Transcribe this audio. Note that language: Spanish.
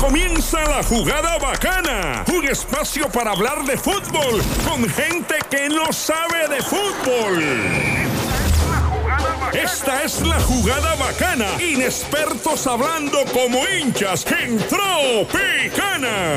comienza La Jugada Bacana, un espacio para hablar de fútbol con gente que no sabe de fútbol. Esta es La Jugada Bacana, inexpertos hablando como hinchas en Tropicana.